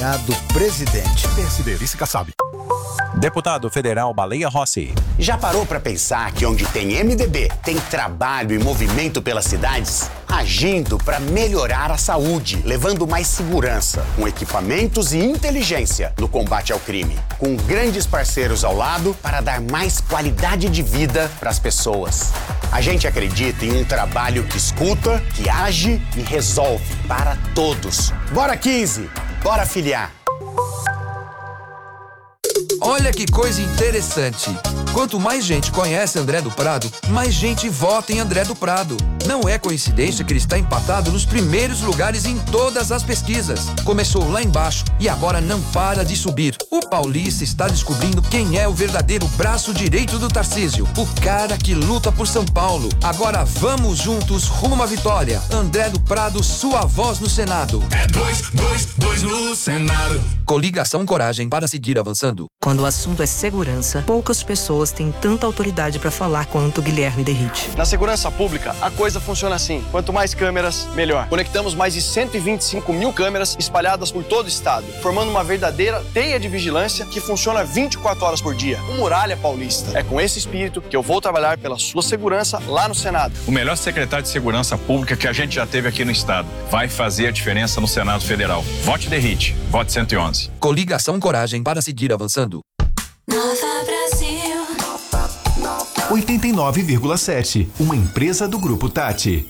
Senado Presidente. PSD, Vice Kassab. Deputado Federal Baleia Rossi. Já parou para pensar que onde tem MDB, tem trabalho e movimento pelas cidades? Agindo para melhorar a saúde, levando mais segurança, com equipamentos e inteligência no combate ao crime. Com grandes parceiros ao lado para dar mais qualidade de vida para as pessoas. A gente acredita em um trabalho que escuta, que age e resolve para todos. Bora 15! Bora filiar! Olha que coisa interessante. Quanto mais gente conhece André do Prado, mais gente vota em André do Prado. Não é coincidência que ele está empatado nos primeiros lugares em todas as pesquisas. Começou lá embaixo e agora não para de subir. O paulista está descobrindo quem é o verdadeiro braço direito do Tarcísio, o cara que luta por São Paulo. Agora vamos juntos rumo à vitória. André do Prado, sua voz no Senado. É 2 no Senado. Coligação Coragem para seguir avançando. Quando o assunto é segurança, poucas pessoas têm tanta autoridade para falar quanto Guilherme Derrite. Na segurança pública, a coisa funciona assim. Quanto mais câmeras, melhor. Conectamos mais de 125 mil câmeras espalhadas por todo o estado, formando uma verdadeira teia de vigilância que funciona 24 horas por dia. O Muralha Paulista. É com esse espírito que eu vou trabalhar pela sua segurança lá no Senado. O melhor secretário de segurança pública que a gente já teve aqui no estado. Vai fazer a diferença no Senado Federal. Vote Derrite. Vote 111. Coligação Coragem para seguir avançando. Nova Brasil. 89,7. Uma empresa do Grupo Tati.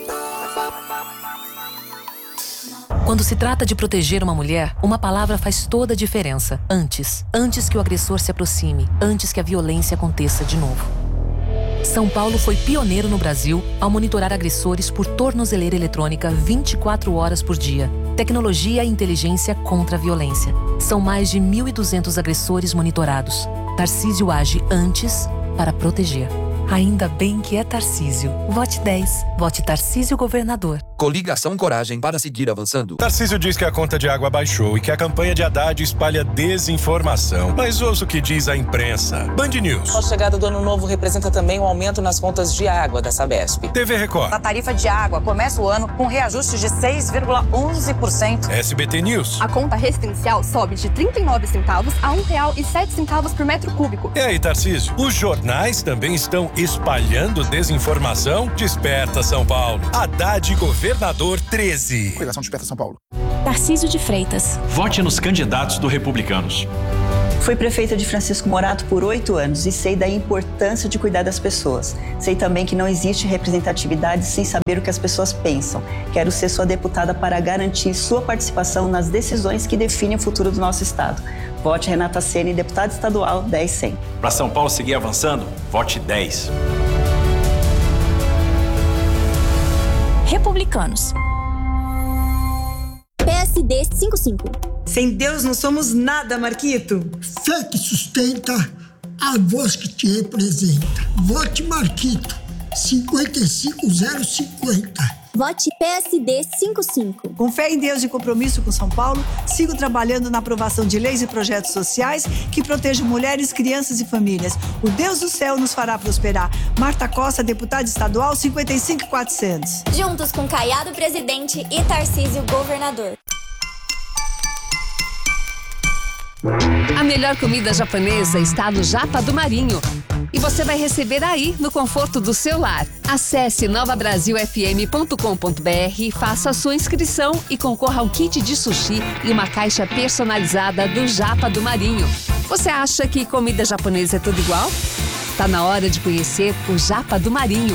Quando se trata de proteger uma mulher, uma palavra faz toda a diferença. Antes. Antes que o agressor se aproxime. Antes que a violência aconteça de novo. São Paulo foi pioneiro no Brasil ao monitorar agressores por tornozeleira eletrônica 24 horas por dia. Tecnologia e inteligência contra a violência. São mais de 1.200 agressores monitorados. Tarcísio age antes para proteger. Ainda bem que é Tarcísio. Vote 10. Vote Tarcísio Governador. Coligação Coragem para seguir avançando. Tarcísio diz que a conta de água baixou e que a campanha de Haddad espalha desinformação. Mas ouça o que diz a imprensa. Band News. A chegada do ano novo representa também um aumento nas contas de água da Sabesp. TV Record. A tarifa de água começa o ano com reajuste de 6,11%. SBT News. A conta residencial sobe de 39 centavos a R$1,07 por metro cúbico. E aí, Tarcísio? Os jornais também estão espalhando desinformação? Desperta São Paulo. Haddad Governador 13. Coligação Desperta São Paulo. Tarcísio de Freitas. Vote nos candidatos do Republicanos. Fui prefeita de Francisco Morato por 8 anos e sei da importância de cuidar das pessoas. Sei também que não existe representatividade sem saber o que as pessoas pensam. Quero ser sua deputada para garantir sua participação nas decisões que definem o futuro do nosso estado. Vote Renata Ceni, deputada estadual 10-100. Para São Paulo seguir avançando, vote 10. Republicanos. PSD 55. Sem Deus não somos nada, Marquito. Fé que sustenta, a voz que te representa. Vote Marquito, 55050. Vote PSD 55. Com fé em Deus e compromisso com São Paulo, sigo trabalhando na aprovação de leis e projetos sociais que protejam mulheres, crianças e famílias. O Deus do céu nos fará prosperar. Marta Costa, deputada estadual, 55400. Juntos com Caiado presidente e Tarcísio governador. A melhor comida japonesa está no Japa do Marinho. E você vai receber aí, no conforto do seu lar. Acesse novabrasilfm.com.br, faça a sua inscrição e concorra a um kit de sushi e uma caixa personalizada do Japa do Marinho. Você acha que comida japonesa é tudo igual? Tá na hora de conhecer o Japa do Marinho.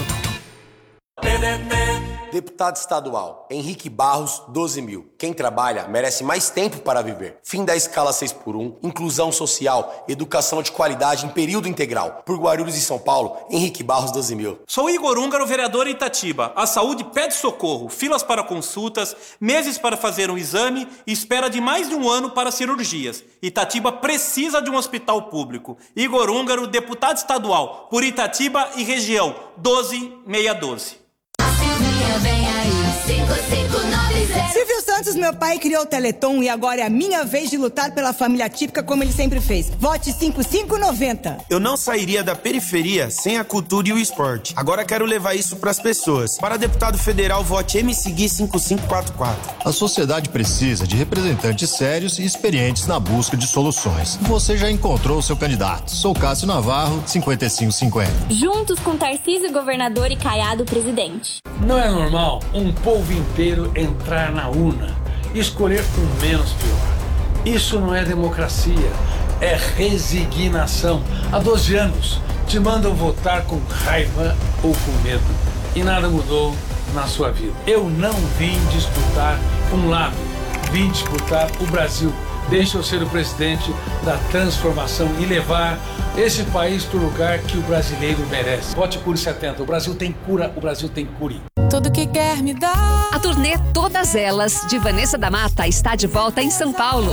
Deputado estadual, Henrique Barros, 12.000. Quem trabalha merece mais tempo para viver. Fim da escala 6x1, inclusão social, educação de qualidade em período integral. Por Guarulhos e São Paulo, Henrique Barros, 12.000. Sou Igor Húngaro, vereador em Itatiba. A saúde pede socorro, filas para consultas, meses para fazer um exame e espera de mais de um ano para cirurgias. Itatiba precisa de um hospital público. Igor Húngaro, deputado estadual, por Itatiba e região, 12612. Vem aí, 5590. Silvio Santos Santos, meu pai criou o Teleton e agora é a minha vez de lutar pela família típica como ele sempre fez. Vote 5590. Eu não sairia da periferia sem a cultura e o esporte. Agora quero levar isso pras pessoas. Para deputado federal, vote MC Gui 5544. A sociedade precisa de representantes sérios e experientes na busca de soluções. Você já encontrou o seu candidato. Sou Cássio Navarro, 5550. Juntos com Tarcísio, governador, e Caiado, presidente. Não é normal um povo inteiro entrar na urna e escolher o menos pior. Isso não é democracia, é resignação. Há 12 anos te mandam votar com raiva ou com medo e nada mudou na sua vida. Eu não vim disputar um lado, vim disputar o Brasil. Deixa eu ser o presidente da transformação e levar esse país para o lugar que o brasileiro merece. Vote Cure 70. O Brasil tem cura, o Brasil tem cure. Tudo que quer me dar. A turnê Todas Elas, de Vanessa da Mata, está de volta em São Paulo.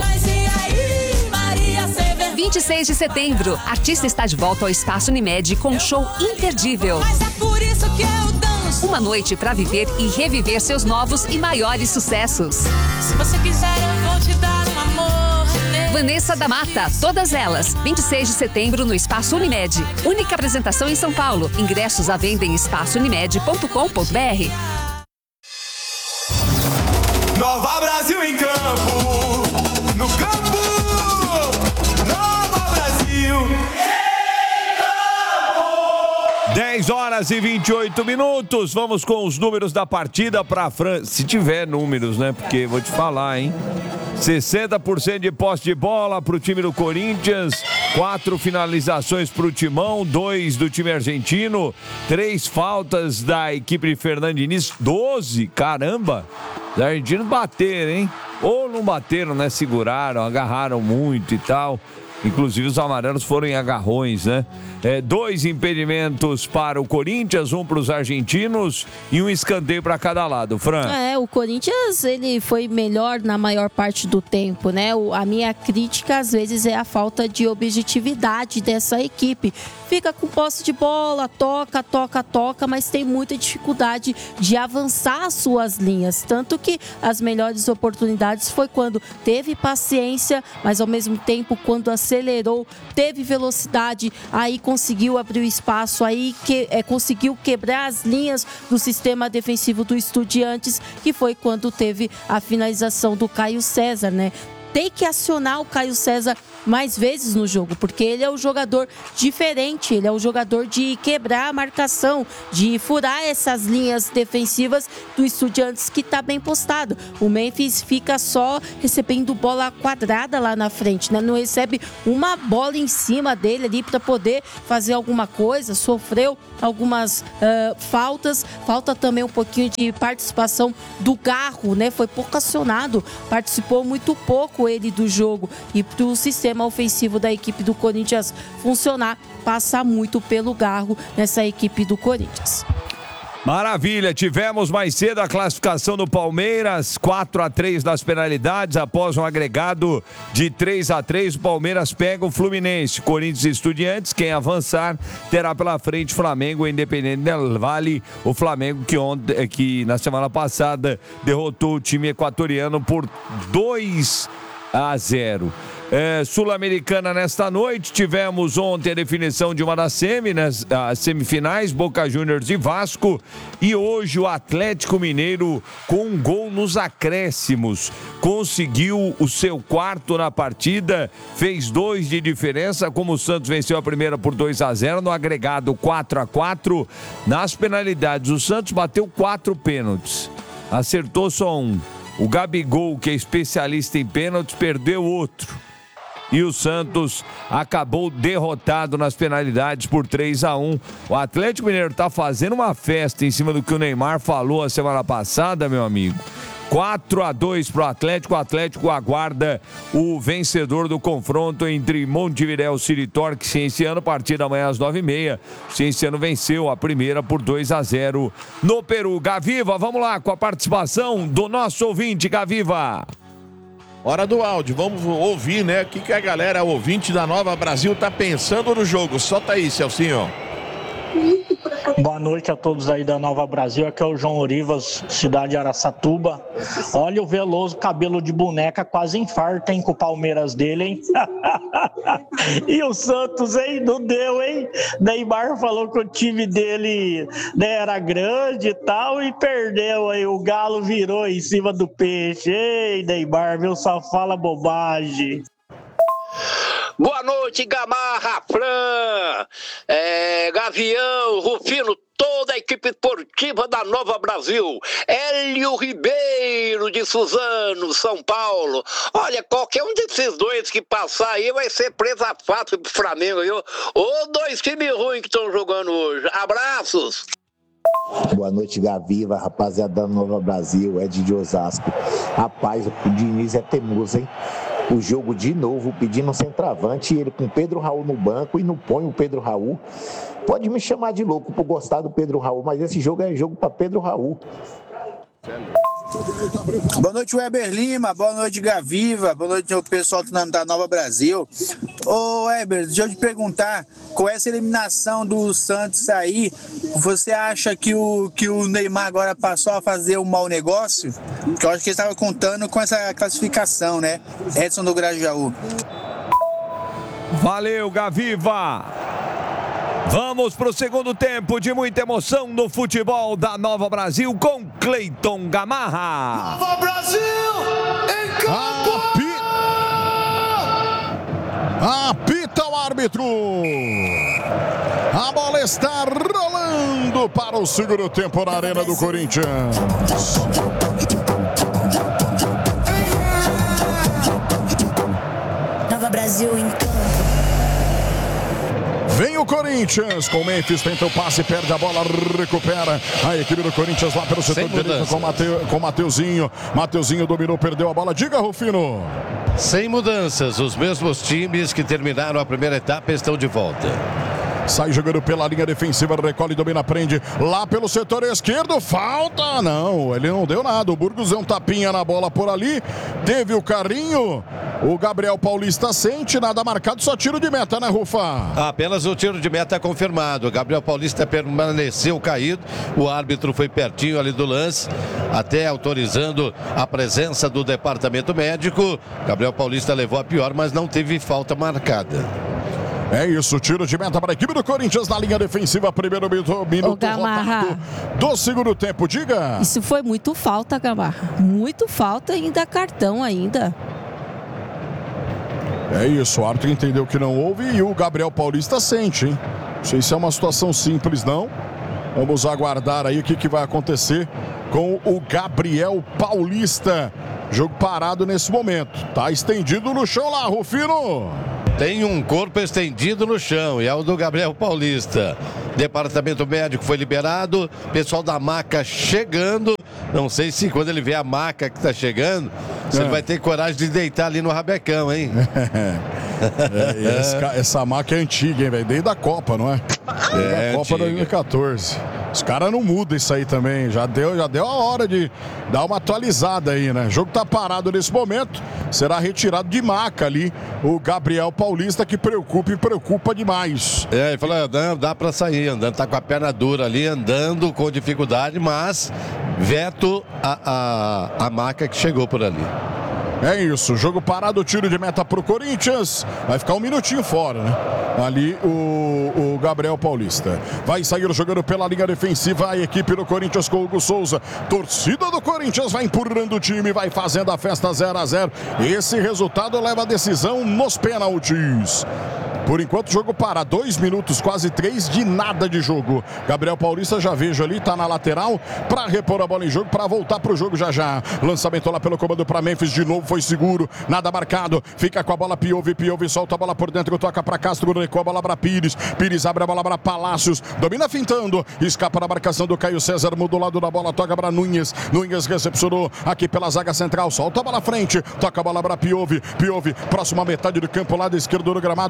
26 de setembro, a artista está de volta ao Espaço Unimed com um show imperdível. Mas é por isso que eu danço. Uma noite para viver e reviver seus novos e maiores sucessos. Se você quiser, eu vou te dar um amor. Vanessa da Mata, Todas Elas, 26 de setembro no Espaço Unimed. Única apresentação em São Paulo. Ingressos à venda em espaçounimed.com.br. Nova Brasil em campo, no campo, Nova Brasil. 10 horas e 28 minutos. Vamos com os números da partida para a França. Se tiver números, né? Porque vou te falar, hein? 60% de posse de bola para o time do Corinthians, 4 finalizações para o Timão, 2 do time argentino, 3 faltas da equipe de Fernando Diniz, 12, caramba! Os argentinos bateram, hein? Ou não bateram, né? Seguraram, agarraram muito e tal. Inclusive os amarelos foram em agarrões, né? 2 impedimentos para o Corinthians, 1 para os argentinos e 1 escanteio para cada lado, Fran. O Corinthians, ele foi melhor na maior parte do tempo, né? A minha crítica, às vezes, é a falta de objetividade dessa equipe. Fica com posse de bola, toca, mas tem muita dificuldade de avançar as suas linhas. Tanto que as melhores oportunidades foi quando teve paciência, mas ao mesmo tempo, quando acelerou, teve velocidade, aí conseguiu abrir o espaço, aí conseguiu quebrar as linhas do sistema defensivo do Estudiantes, que foi quando teve a finalização do Caio César, né? Tem que acionar o Caio César mais vezes no jogo, porque ele é um jogador diferente, ele é um jogador de quebrar a marcação, de furar essas linhas defensivas do Estudiantes, que está bem postado. O Memphis fica só recebendo bola quadrada lá na frente, né? Não recebe uma bola em cima dele ali para poder fazer alguma coisa, sofreu algumas faltas, falta também um pouquinho de participação do Garro, né? Foi pouco acionado, participou muito pouco ele do jogo, e para o sistema ofensivo da equipe do Corinthians funcionar, passa muito pelo Garro nessa equipe do Corinthians. Maravilha, tivemos mais cedo a classificação do Palmeiras, 4-3 nas penalidades, após um agregado de 3-3, o Palmeiras pega o Fluminense, Corinthians e Estudiantes, quem avançar terá pela frente Flamengo e Independente del Valle, o Flamengo que na semana passada derrotou o time equatoriano por 2-0. Sul-Americana nesta noite, tivemos ontem a definição de uma das semifinais, Boca Juniors e Vasco, e hoje o Atlético Mineiro, com um gol nos acréscimos, conseguiu o seu 4º na partida, fez 2 de diferença, como o Santos venceu a primeira por 2-0, no agregado 4-4, nas penalidades o Santos bateu 4 pênaltis, acertou só 1, o Gabigol, que é especialista em pênaltis, perdeu outro. E o Santos acabou derrotado nas penalidades por 3-1. O Atlético Mineiro está fazendo uma festa em cima do que o Neymar falou a semana passada, meu amigo. 4-2 para o Atlético. O Atlético aguarda o vencedor do confronto entre Montevidéu City e Torque Cienciano, partida amanhã às 9h30. O Cienciano venceu a primeira por 2-0 no Peru. Gaviva, vamos lá com a participação do nosso ouvinte, Gaviva. Hora do áudio, vamos ouvir, né? O que a galera ouvinte da Nova Brasil tá pensando no jogo. Solta aí, Celcinho. Muito pra Boa noite a todos aí da Nova Brasil. Aqui é o João Orivas, cidade de Araçatuba. Olha o Veloso, cabelo de boneca, quase infarta, hein, com o Palmeiras dele, hein? E o Santos, hein? Não deu, hein? Neymar falou que o time dele, né, era grande e tal e perdeu aí. O Galo virou em cima do peixe. Ei, Neymar, viu? Só fala bobagem. Boa noite, Gamarra, Fran, Gavião, Rufino, toda a equipe esportiva da Nova Brasil. Hélio Ribeiro de Suzano, São Paulo. Olha, qualquer um desses dois que passar aí vai ser presa fácil pro Flamengo, viu? Ô, dois times ruins que estão jogando hoje. Abraços! Boa noite, Gaviva, rapaziada da Nova Brasil, Ed de Osasco. Rapaz, o Diniz é teimoso, hein? O jogo de novo, pedindo um centroavante, ele com Pedro Raul no banco e não põe o Pedro Raul. Pode me chamar de louco por gostar do Pedro Raul, mas esse jogo é jogo para Pedro Raul. Boa noite, Weber Lima. Boa noite, Gaviva. Boa noite ao pessoal da Nova Brasil. Ô, Weber, deixa eu te perguntar, com essa eliminação do Santos aí, você acha que o Neymar agora passou a fazer um mau negócio? Porque eu acho que ele estava contando com essa classificação, né? Edson do Grajaú. Valeu, Gaviva! Vamos para o segundo tempo de muita emoção no futebol da Nova Brasil com Cleiton Gamarra. Nova Brasil em campo! Apita o árbitro. A bola está rolando para o segundo tempo na Arena do Corinthians. Nova Brasil em campo. Vem o Corinthians com o Memphis, tenta o passe, perde a bola, recupera a equipe do Corinthians lá pelo setor direito com o Mateuzinho. Mateuzinho dominou, perdeu a bola. Diga, Rufino. Sem mudanças, os mesmos times que terminaram a primeira etapa estão de volta. Sai jogando pela linha defensiva, recolhe, domina, prende lá pelo setor esquerdo, falta, não, ele não deu nada, o Burgos deu um tapinha na bola por ali, teve o carrinho, o Gabriel Paulista sente, nada marcado, só tiro de meta, né, Rufa? Apenas o tiro de meta confirmado, o Gabriel Paulista permaneceu caído, o árbitro foi pertinho ali do lance, até autorizando a presença do departamento médico. Gabriel Paulista levou a pior, mas não teve falta marcada. É isso, tiro de meta para a equipe do Corinthians na linha defensiva, primeiro minuto rodado do segundo tempo, diga. Isso foi muito falta, Gamarra, muito falta, ainda cartão ainda. É isso, o árbitro entendeu que não houve e o Gabriel Paulista sente, hein? Não sei se é uma situação simples, não. Vamos aguardar aí o que vai acontecer com o Gabriel Paulista. Jogo parado nesse momento, tá estendido no chão lá, Rufino. Tem um corpo estendido no chão e é o do Gabriel Paulista. Departamento médico foi liberado, pessoal da maca chegando. Não sei se quando ele vê a maca que tá chegando, se ele vai ter coragem de deitar ali no rabecão, hein? Essa maca é antiga, hein, velho? Desde a Copa, não é? Desde a Copa 2014. Os caras não mudam isso aí também. Já deu a hora de dar uma atualizada aí, né? O jogo tá parado nesse momento. Será retirado de maca ali o Gabriel Paulista, que preocupa demais. Ele falou, não, dá pra sair andando, tá com a perna dura ali, andando com dificuldade, mas veto a maca que chegou por ali. É isso, jogo parado, tiro de meta pro Corinthians. Vai ficar um minutinho fora, né? Ali o Gabriel Paulista. Vai sair jogando pela linha defensiva a equipe do Corinthians com o Hugo Souza. Torcida do Corinthians vai empurrando o time, vai fazendo a festa 0-0. Esse resultado leva a decisão nos pênaltis. Por enquanto, jogo para 2 minutos, quase 3 de nada de jogo. Gabriel Paulista, já vejo ali, tá na lateral para repor a bola em jogo, para voltar pro jogo já. Lançamento lá pelo comando para Memphis, de novo foi seguro, nada marcado. Fica com a bola Piove solta a bola por dentro, toca para Castro, recua a bola para Pires. Pires abre a bola para Palácios, domina fintando, escapa da marcação do Caio César, muda o lado da bola, toca para Nunes. Nunes recepcionou aqui pela zaga central, solta a bola à frente, toca a bola para Piove, próxima metade do campo, lado esquerdo do gramado, ele leva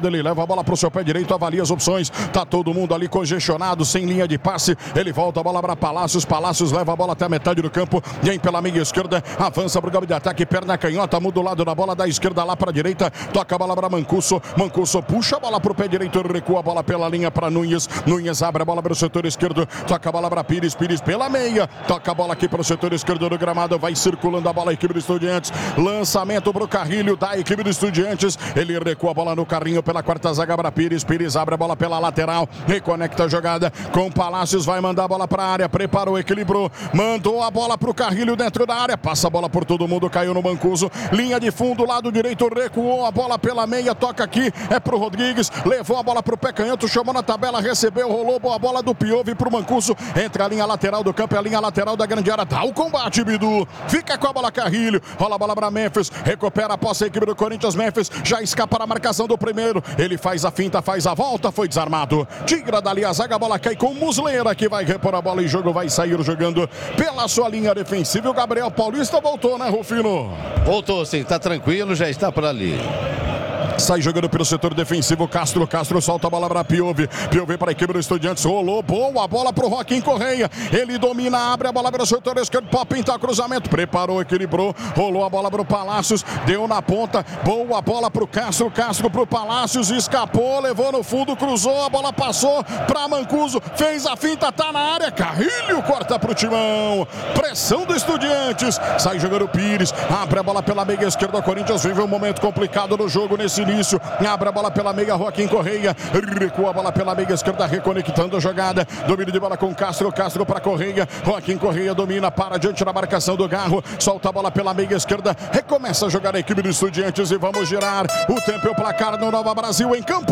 a bola pro seu pé direito, avalia as opções. Tá todo mundo ali congestionado, sem linha de passe. Ele volta a bola para Palácios. Palácios leva a bola até a metade do campo. Vem pela meia esquerda, avança pro campo de ataque, perna canhota, muda o lado da bola da esquerda lá para a direita. Toca a bola para Mancuso. Mancuso puxa a bola pro pé direito, recua a bola pela linha para Nunes. Nunes abre a bola para o setor esquerdo. Toca a bola para Pires. Pires pela meia. Toca a bola aqui para o setor esquerdo do gramado. Vai circulando a bola a equipe do Estudiantes. Lançamento pro Carrilho da equipe do Estudiantes. Ele recua a bola no carrinho pela quarta zaga para Pires. Pires abre a bola pela lateral. Reconecta a jogada com Palácios. Vai mandar a bola para a área. Preparou, equilibrou. Mandou a bola pro Carrilho dentro da área. Passa a bola por todo mundo. Caiu no Mancuso. Linha de fundo, lado direito. Recuou a bola pela meia. Toca aqui. É pro Rodrigues. Levou a bola pro pé canhoto. Chamou na tabela. Recebeu. Rolou. Boa bola do Piove pro Mancuso. Entra a linha lateral do campo. É a linha lateral da grande área. Dá o combate, Bidu. Fica com a bola Carrilho. Rola a bola para Memphis. Recupera a posse a equipe do Corinthians. Memphis já escapa na marcação do primeiro. Ele faz a finta, faz a volta. Foi desarmado. Tira dali a zaga. A bola cai com Muslera, que vai repor a bola em jogo. Vai sair jogando pela sua linha defensiva. O Gabriel Paulista voltou, né, Rufino? Voltou sim, tá tranquilo, já está por ali. Sai jogando pelo setor defensivo, Castro solta a bola para Piove. Piove para a equipe do Estudiantes, rolou, boa bola para o Joaquim Correia. Ele domina, abre a bola pelo setor esquerdo, pode pintar cruzamento, preparou, equilibrou, rolou a bola para o Palácios, deu na ponta, boa bola para o Castro para o Palácios, escapou, levou no fundo, cruzou, a bola passou para Mancuso, fez a finta, tá na área, Carrilho corta para o Timão, pressão do Estudiantes, sai jogando o Pires, abre a bola pela meia esquerda, o Corinthians vive um momento complicado no jogo nesse início, abre a bola pela meia, Joaquim Correia, recua a bola pela meia esquerda, reconectando a jogada, domínio de bola com Castro para Correia, Joaquim Correia domina, para diante da marcação do Garro, solta a bola pela meia esquerda, recomeça a jogar a equipe dos Estudiantes e vamos girar o tempo e o placar no Nova Brasil em campo.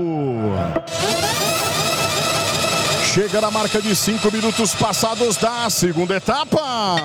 Chega na marca de 5 minutos passados da segunda etapa.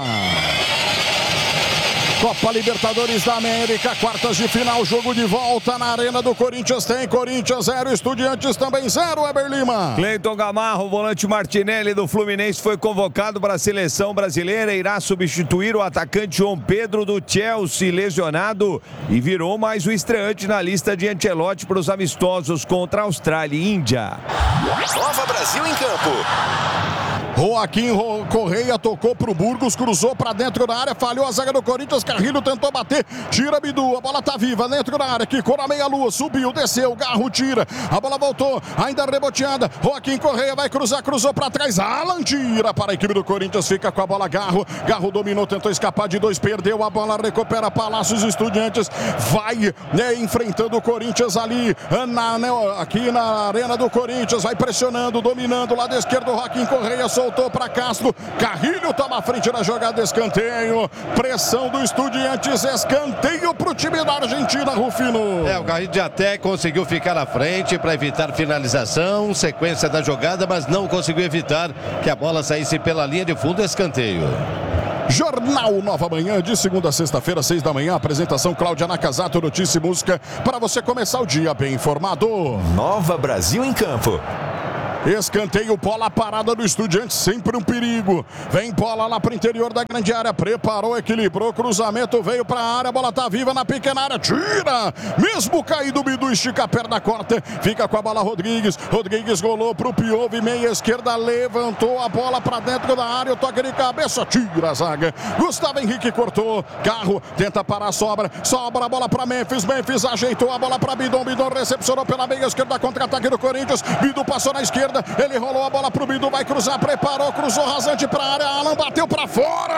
Copa Libertadores da América, quartas de final, jogo de volta na Arena do Corinthians. Tem Corinthians 0, Estudiantes também 0, Weber Lima. Cleiton Gamarro, volante Martinelli do Fluminense, foi convocado para a seleção brasileira. Irá substituir o atacante João Pedro do Chelsea, lesionado, e virou mais um estreante na lista de Ancelotti para os amistosos contra Austrália e Índia. Nova Brasil em campo. Joaquim Correia tocou pro Burgos, cruzou para dentro da área, falhou a zaga do Corinthians, Carrilho tentou bater, tira Bidu, a bola tá viva dentro da área, quicou na meia-lua, subiu, desceu, Garro tira, a bola voltou, ainda reboteada, Joaquim Correia vai cruzar, cruzou para trás, Alan tira para a equipe do Corinthians, fica com a bola Garro dominou, tentou escapar de dois, perdeu a bola, recupera Palácios, Estudiantes, vai enfrentando o Corinthians ali, aqui na Arena do Corinthians, vai pressionando, dominando, lado esquerdo, Joaquim Correia, soltou para Castro, Carrilho toma a frente na jogada, escanteio, pressão do Estudiantes, escanteio pro time da Argentina, Rufino. O Carrilho até conseguiu ficar na frente para evitar finalização, sequência da jogada, mas não conseguiu evitar que a bola saísse pela linha de fundo, escanteio. Jornal Nova Manhã, de segunda a sexta-feira, 6 da manhã, apresentação Cláudia Nakazato, notícia e música, para você começar o dia bem informado. Nova Brasil em campo. Escanteio, bola parada do Estudiantes, sempre um perigo. Vem bola lá para o interior da grande área, preparou, equilibrou, cruzamento, veio para a área, bola tá viva na pequena área, tira, mesmo caído, Bidu estica a perna, corta, fica com a bola Rodrigues rolou pro Piove, meia esquerda, levantou a bola para dentro da área, o toque de cabeça, tira a zaga, Gustavo Henrique cortou, Carro, tenta parar, sobra a bola para Memphis ajeitou a bola para Bidon recepcionou pela meia esquerda, contra-ataque do Corinthians, Bidu passou na esquerda, ele rolou a bola pro Bidu, vai cruzar, preparou, cruzou rasante pra área, Alan bateu pra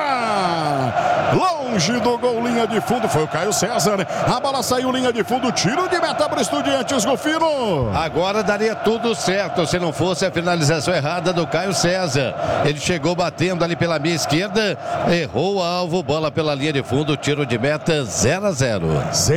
fora, longe do gol, linha de fundo, foi o Caio César, a bola saiu linha de fundo, tiro de meta para Estudiantes, Rufino. Agora daria tudo certo, se não fosse a finalização errada do Caio César, ele chegou batendo ali pela meia esquerda, errou o alvo, bola pela linha de fundo, tiro de meta, 0-0.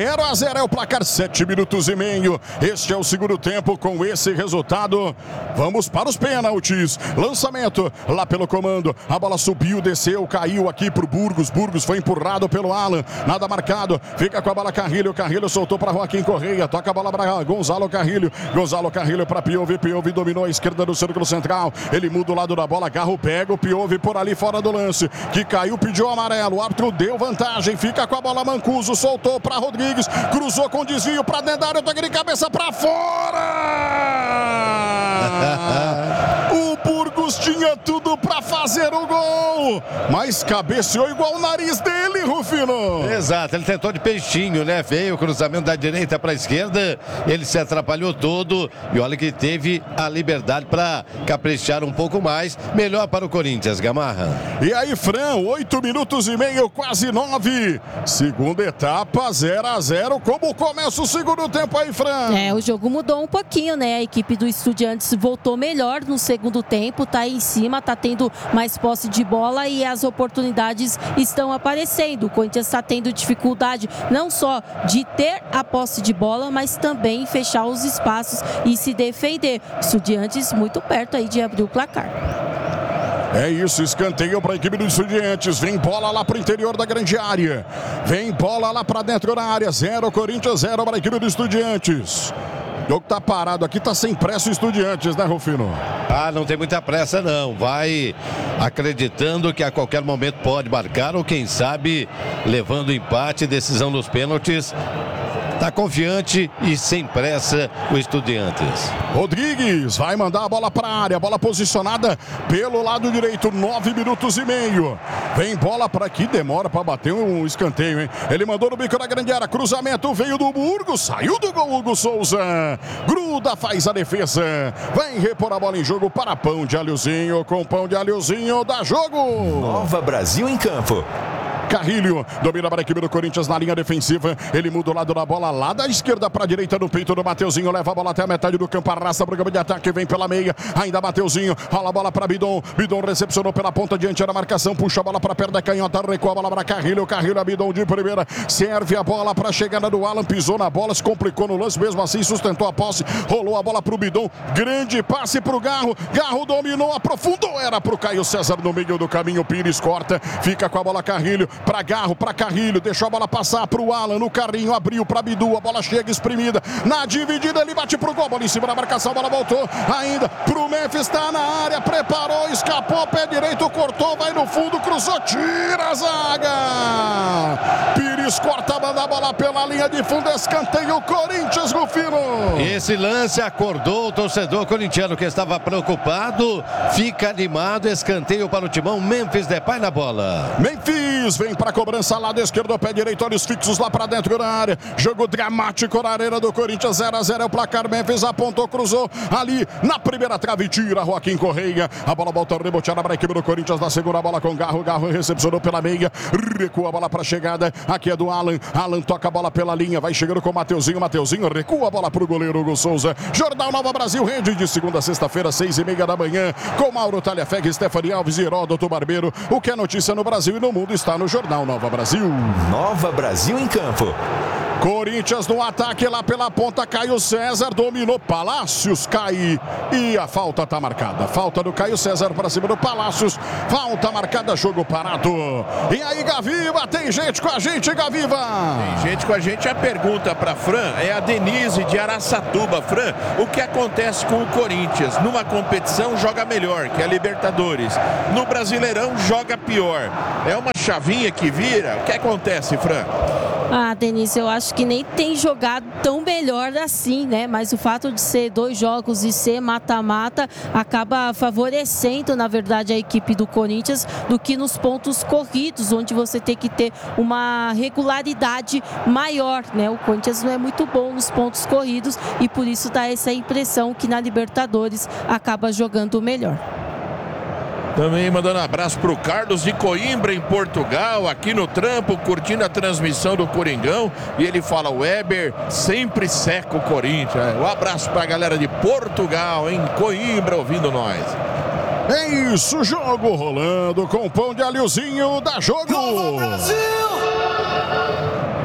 0-0 é o placar, 7 minutos e meio, este é o segundo tempo, com esse resultado, vamos Vamos para os pênaltis. Lançamento lá pelo comando. A bola subiu, desceu, caiu aqui pro Burgos. Burgos foi empurrado pelo Alan. Nada marcado. Fica com a bola Carrilho. Carrilho soltou para Joaquim Correia. Toca a bola para Gonzalo Carrilho. Gonzalo Carrilho para Piove. Piove dominou a esquerda do círculo central. Ele muda o lado da bola. Garro pega o Piove por ali fora do lance. Que caiu, pediu amarelo. O árbitro deu vantagem. Fica com a bola Mancuso. Soltou para Rodrigues. Cruzou com desvio para dentro da área. Toque de cabeça para fora. O Burgos tinha tudo para fazer o gol, mas cabeceou igual o nariz dele, Rufino. Exato, ele tentou de peixinho, né? Veio o cruzamento da direita para a esquerda, ele se atrapalhou todo e olha que teve a liberdade para caprichar um pouco mais. Melhor para o Corinthians, Gamarra. E aí, Fran, 8 minutos e meio, quase 9. Segunda etapa, 0-0. Como começa o segundo tempo aí, Fran? O jogo mudou um pouquinho, né? A equipe do Estudiantes voltou melhor no segundo tempo, tá aí em cima, tá tendo mais posse de bola e as oportunidades estão aparecendo. O Corinthians está tendo dificuldade não só de ter a posse de bola, mas também fechar os espaços e se defender. Estudiantes muito perto aí de abrir o placar. É isso, escanteio para a equipe dos Estudiantes. Vem bola lá para o interior da grande área. Vem bola lá para dentro da área. 0 Corinthians, 0 para a equipe dos Estudiantes. O jogo tá parado aqui, tá sem pressa o Estudiantes, né, Rufino? Não tem muita pressa não, vai acreditando que a qualquer momento pode marcar ou quem sabe levando empate, decisão nos pênaltis. Tá confiante e sem pressa o Estudiantes. Rodrigues vai mandar a bola para a área, bola posicionada pelo lado direito, 9 minutos e meio. Vem bola para aqui, demora para bater um escanteio, hein? Ele mandou no bico da grande área, cruzamento veio do Burgos, saiu do gol Hugo Souza. Gruda, faz a defesa. Vai repor a bola em jogo para Pão de Alhozinho, com Pão de Alhozinho dá jogo. Nova Brasil em campo. Carrilho domina para a equipe do Corinthians na linha defensiva. Ele muda o lado da bola lá da esquerda para a direita no peito do Mateuzinho. Leva a bola até a metade do campo. Arrasta para o campo de ataque. Vem pela meia. Ainda Mateuzinho. Rola a bola para Bidon. Bidon recepcionou pela ponta diante da marcação. Puxa a bola para perto da canhota. Recua a bola para Carrilho. Carrilho a Bidon de primeira. Serve a bola para a chegada do Alan. Pisou na bola. Se complicou no lance. Mesmo assim sustentou a posse. Rolou a bola para o Bidon. Grande passe para o Garro. Garro dominou. Aprofundou. Era para o Caio César no meio do caminho. Pires corta. Fica com a bola Carrilho. Para Garro. Para Carrilho, deixou a bola passar para o Alan no carrinho, abriu para Bidu, a bola chega espremida, na dividida ele bate pro gol, bola em cima da marcação, a bola voltou, ainda pro Memphis, está na área, preparou, escapou, pé direito, cortou, vai no fundo, cruzou, tira a zaga, Pires corta, manda a bola pela linha de fundo, escanteio, Corinthians, Rufino. Esse lance acordou o torcedor corintiano que estava preocupado, fica animado, escanteio para o timão, Memphis Depay na bola. Memphis vem para a cobrança, lado esquerdo, pé direito, olhos fixos lá para dentro da área. Jogo dramático na arena do Corinthians, 0-0 é o placar. Memphis apontou, cruzou ali na primeira trave, tira Joaquim Correia. A bola volta reboteada para a equipe do Corinthians na segunda bola com Garro. Garro recepcionou pela meia, recua a bola para a chegada. Aqui é do Alan. Alan toca a bola pela linha, vai chegando com o Mateuzinho. Mateuzinho recua a bola para o goleiro Hugo Souza. Jornal Nova Brasil, rede de segunda a sexta-feira, 6:30 da manhã, com Mauro Talhafeg, Stephanie Alves e Heródoto Barbeiro. O que é notícia no Brasil e no mundo está no Jornal Nova Brasil. Nova Brasil em campo. Corinthians no ataque lá pela ponta, Caio César dominou, Palácios cai e a falta tá marcada. Falta do Caio César para cima do Palácios, falta marcada, jogo parado. E aí, Gaviva, tem gente com a gente, Gaviva? Tem gente com a gente, a pergunta para Fran é a Denise de Araçatuba. Fran, o que acontece com o Corinthians? Numa competição joga melhor, que é a Libertadores. No Brasileirão joga pior. É uma chavinha que vira? O que acontece, Fran? Denise, eu acho que nem tem jogado tão melhor assim, né? Mas o fato de ser 2 jogos e ser mata-mata acaba favorecendo, na verdade, a equipe do Corinthians do que nos pontos corridos, onde você tem que ter uma regularidade maior, né? O Corinthians não é muito bom nos pontos corridos e por isso dá essa impressão que na Libertadores acaba jogando melhor. Também mandando um abraço para o Carlos de Coimbra, em Portugal, aqui no trampo, curtindo a transmissão do Coringão. E ele fala, o Weber sempre seca o Corinthians. Um abraço para a galera de Portugal, em Coimbra, ouvindo nós. É isso, jogo rolando com o Pão de Alhozinho, dá jogo!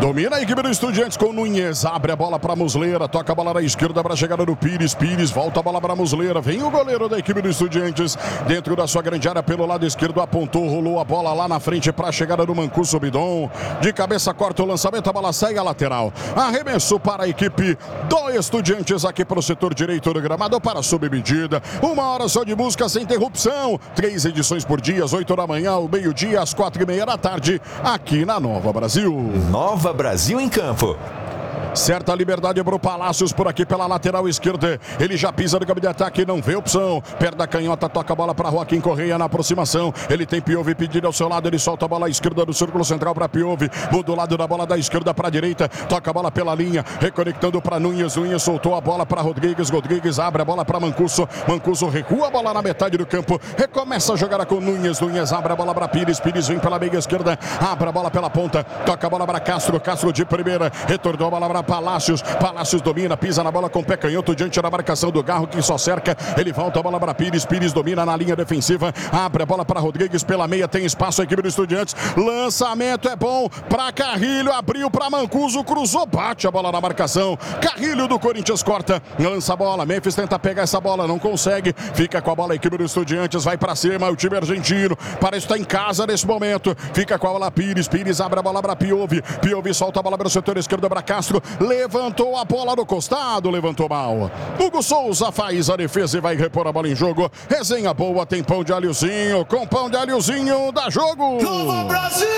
Domina a equipe do Estudiantes com Nunes. Abre a bola para Muslera. Toca a bola na esquerda para a chegada do Pires. Pires volta a bola para Muslera. Vem o goleiro da equipe do Estudiantes dentro da sua grande área pelo lado esquerdo. Apontou, rolou a bola lá na frente para a chegada do Mancuso Bidon. De cabeça corta o lançamento. A bola sai a lateral. Arremesso para a equipe do Estudiantes aqui para o setor direito do gramado para sob medida. 1 hora só de música sem interrupção. 3 edições por dia, às 8 da manhã, ao meio-dia, às 4h30 da tarde, aqui na Nova Brasil. Nova Brasil em campo. Certa liberdade para o Palácios por aqui pela lateral esquerda. Ele já pisa no campo de ataque, não vê opção. Perde a canhota, toca a bola para Joaquim Correia na aproximação. Ele tem Piove pedido ao seu lado. Ele solta a bola à esquerda do círculo central para Piove. Muda o lado da bola da esquerda para a direita. Toca a bola pela linha, reconectando para Nunes. Nunes soltou a bola para Rodrigues. Rodrigues abre a bola para Mancuso. Mancuso recua a bola na metade do campo. Recomeça a jogada com Nunes. Nunes abre a bola para Pires. Pires vem pela meia esquerda. Abre a bola pela ponta. Toca a bola para Castro. Castro de primeira. Retornou a bola para Palácios. Palácios domina, pisa na bola com o pé canhoto diante da marcação do Garro que só cerca. Ele volta a bola para Pires. Pires domina na linha defensiva. Abre a bola para Rodrigues pela meia. Tem espaço a equipe do Estudiantes. Lançamento é bom para Carrilho. Abriu para Mancuso. Cruzou, bate a bola na marcação. Carrilho do Corinthians corta. Lança a bola. Memphis tenta pegar essa bola. Não consegue. Fica com a bola a equipe do Estudiantes. Vai para cima o time argentino. Parece estar em casa nesse momento. Fica com a bola Pires. Pires abre a bola para Piove. Piove solta a bola para o setor esquerdo para Castro. Levantou a bola no costado, levantou mal. Hugo Souza faz a defesa e vai repor a bola em jogo. Resenha boa, tem pão de alhozinho. Com pão de alhozinho, dá jogo. Nova Brasil!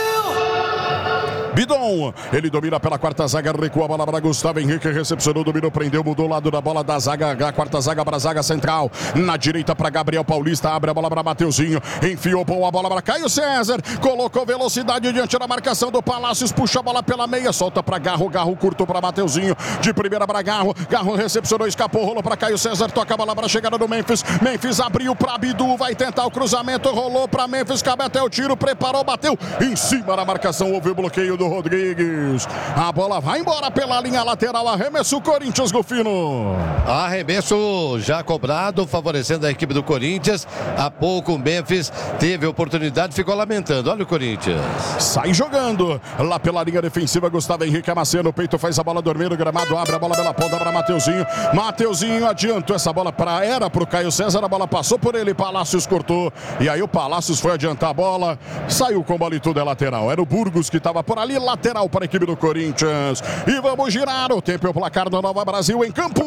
Bidon, ele domina pela quarta zaga, recua a bola para Gustavo Henrique, recepcionou, dominou, prendeu, mudou o lado da bola da zaga, da quarta zaga para a zaga central. Na direita para Gabriel Paulista, abre a bola para Mateuzinho, enfiou boa bola para Caio César, colocou velocidade diante da marcação do Palácios, puxa a bola pela meia, solta para Garro, Garro curto para Mateuzinho, de primeira para Garro, Garro recepcionou, escapou, rolou para Caio César, toca a bola para a chegada do Memphis, Memphis abriu para Bidu, vai tentar o cruzamento, rolou para Memphis, cabe até o tiro, preparou, bateu, em cima da marcação, houve o bloqueio do Rodrigues. A bola vai embora pela linha lateral. Arremesso Corinthians, Golfino. Arremesso já cobrado, favorecendo a equipe do Corinthians. Há pouco o Memphis teve oportunidade, ficou lamentando. Olha o Corinthians. Sai jogando. Lá pela linha defensiva, Gustavo Henrique amacia no peito, faz a bola dormir no gramado, abre a bola pela ponta para Mateuzinho. Mateuzinho adiantou essa bola era para o Caio César, a bola passou por ele, Palácios cortou. E aí o Palácios foi adiantar a bola, saiu com bola e tudo é lateral. Era o Burgos que estava por ali, lateral para a equipe do Corinthians. E vamos girar o tempo e o placar da Nova Brasil em campo.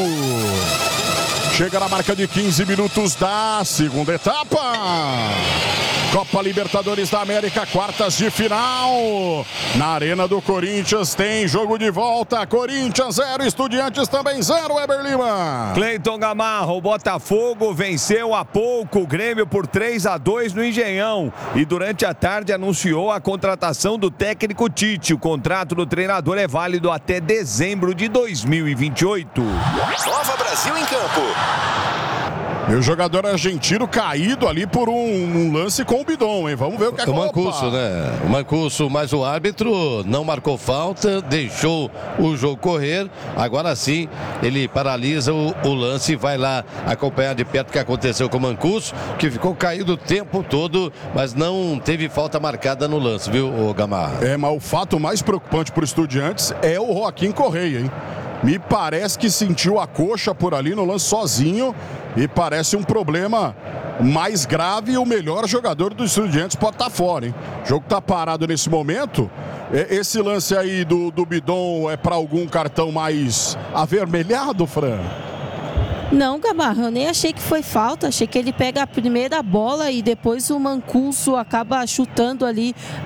Chega na marca de 15 minutos da segunda etapa. Copa Libertadores da América, quartas de final. Na Arena do Corinthians tem jogo de volta. Corinthians 0, Estudiantes também 0, Weber Lima. Cleiton Gamarro, o Botafogo venceu há pouco o Grêmio por 3-2 no Engenhão. E durante a tarde anunciou a contratação do técnico Tite. O contrato do treinador é válido até dezembro de 2028. Nova Brasil em campo. E o jogador argentino caído ali por um lance com o Bidon, hein? Vamos ver o que é que o Mancuso, né? O Mancuso, mas o árbitro não marcou falta, deixou o jogo correr. Agora sim, ele paralisa o lance e vai lá acompanhar de perto o que aconteceu com o Mancuso, que ficou caído o tempo todo, mas não teve falta marcada no lance, viu, Gamarra? Mas o fato mais preocupante para o Estudiantes é o Joaquim Correia, hein? Me parece que sentiu a coxa por ali no lance sozinho e parece um problema mais grave e o melhor jogador dos Estudiantes pode estar fora, hein? O jogo está parado nesse momento. Esse lance aí do Bidon é para algum cartão mais avermelhado, Fran? Não, Gamarra, eu nem achei que foi falta. Achei que ele pega a primeira bola e depois o Mancuso acaba chutando ali